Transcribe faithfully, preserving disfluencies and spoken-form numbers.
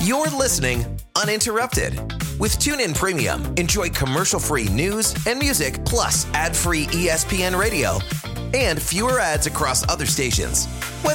You're listening uninterrupted. With TuneIn Premium, enjoy commercial-free news and music, plus ad-free E S P N radio, and fewer ads across other stations.